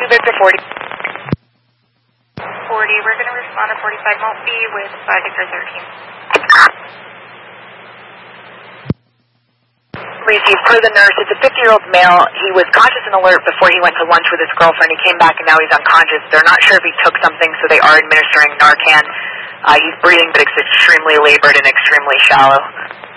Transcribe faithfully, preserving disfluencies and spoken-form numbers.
Victor forty. forty, we're going to respond to forty-five Maltby with five Victor thirteen. Received per the nurse, it's a fifty-year-old male. He was conscious and alert before he went to lunch with his girlfriend. He came back and now he's unconscious. They're not sure if he took something, so they are administering Narcan. Uh, he's breathing, but it's extremely labored and extremely shallow.